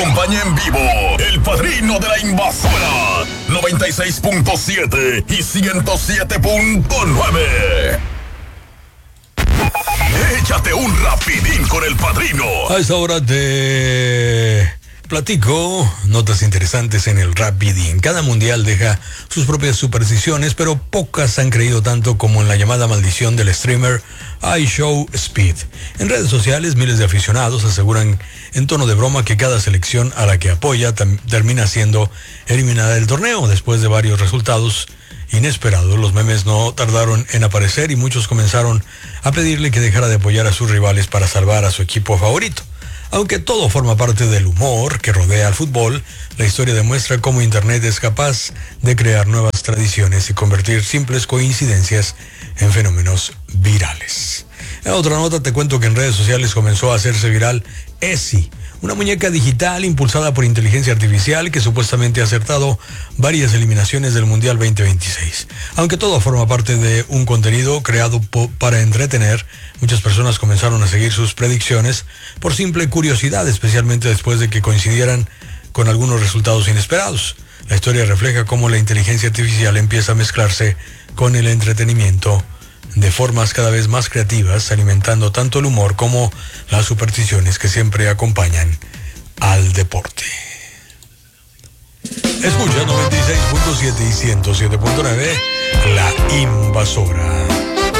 Acompaña en vivo el padrino de la invasora 96.7 y 107.9. Échate un rapidín con el padrino. A esta hora te platico notas interesantes en el Rapidín. Cada mundial deja sus propias supersticiones, pero pocas han creído tanto como en la llamada maldición del streamer iShowSpeed. En redes sociales, miles de aficionados aseguran en tono de broma que cada selección a la que apoya termina siendo eliminada del torneo. Después de varios resultados inesperados, los memes no tardaron en aparecer y muchos comenzaron a pedirle que dejara de apoyar a sus rivales para salvar a su equipo favorito. Aunque todo forma parte del humor que rodea al fútbol, la historia demuestra cómo Internet es capaz de crear nuevas tradiciones y convertir simples coincidencias en fenómenos virales. En otra nota te cuento que en redes sociales comenzó a hacerse viral Essie, una muñeca digital impulsada por inteligencia artificial que supuestamente ha acertado varias eliminaciones del Mundial 2026. Aunque todo forma parte de un contenido creado para entretener, muchas personas comenzaron a seguir sus predicciones por simple curiosidad, especialmente después de que coincidieran con algunos resultados inesperados. La historia refleja cómo la inteligencia artificial empieza a mezclarse con el entretenimiento de formas cada vez más creativas, alimentando tanto el humor como las supersticiones que siempre acompañan al deporte. Escucha 96.7 y 107.9, La Invasora.